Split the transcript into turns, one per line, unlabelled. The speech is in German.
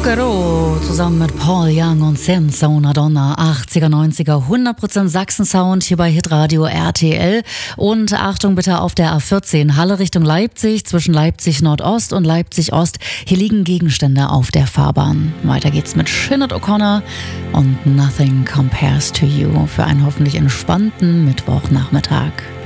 Zucchero zusammen mit Paul Young und Senza una Donna, 80er, 90er, 100% Sachsen-Sound hier bei Hitradio RTL. Und Achtung bitte auf der A14, Halle Richtung Leipzig, zwischen Leipzig Nordost und Leipzig Ost. Hier liegen Gegenstände auf der Fahrbahn. Weiter geht's mit Sinead O'Connor und Nothing Compares to You für einen hoffentlich entspannten Mittwochnachmittag.